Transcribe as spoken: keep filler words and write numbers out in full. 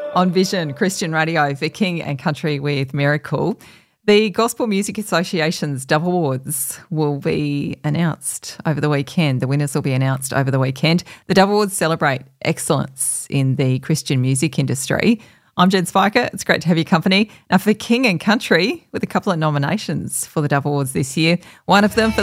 On Vision Christian Radio for King and Country with Miracle. The Gospel Music Association's Dove Awards will be announced over the weekend. The winners will be announced over the weekend. The Dove Awards celebrate excellence in the Christian music industry. I'm Jen Spiker. It's great to have your company. Now for King and Country, with a couple of nominations for the Dove Awards this year. One of them for